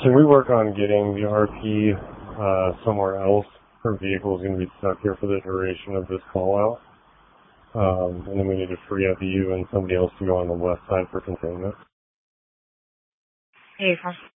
Can we work on getting the RP somewhere else? Her vehicle is going to be stuck here for the duration of this call out. And then we need to free up you and somebody else to go on the west side for containment. Hey,